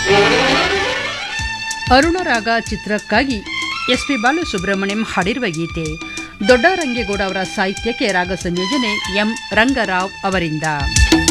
ಅರುಣರಾಗ ಚಿತ್ರಕ್ಕಾಗಿ ಎಸ್.ಪಿ. ಬಾಲಸುಬ್ರಹ್ಮಣ್ಯಂ ಹಾಡಿರುವ ಗೀತೆ ದೊಡ್ಡ ರಂಗೇಗೌಡ ಅವರ ಸಾಹಿತ್ಯಕ್ಕೆ ರಾಗ ಸಂಯೋಜನೆ ಎಂ ರಂಗರಾವ್ ಅವರಿಂದ.